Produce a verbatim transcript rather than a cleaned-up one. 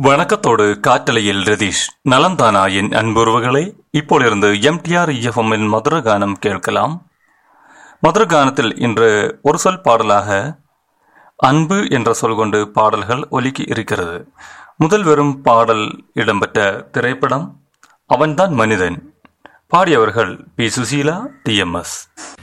வணக்கத்தோடு காற்றலையில் ரதீஷ். நலந்தானா என் அன்புறவுகளே? இப்போலிருந்து எம்டிஆர் இஎஃப்எம்மின் மதுர கானம் கேட்கலாம். மதுர கானத்தில் இன்று ஒரு சொல் பாடலாக அன்பு என்ற சொல் கொண்டு பாடல்கள் ஒலிக்கி இருக்கிறது. முதல் வெறும் பாடல் இடம்பெற்ற திரைப்படம் அவன்தான் மனிதன். பாடியவர்கள் B Susheela, D M S.